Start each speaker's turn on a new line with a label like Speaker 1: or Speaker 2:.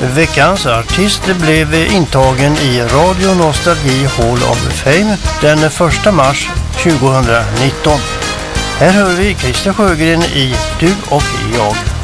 Speaker 1: Veckans artist blev intagen i Radio Nostalgi Hall of Fame den 1 mars 2019. Här hör vi Christer Sjögren i Du och jag.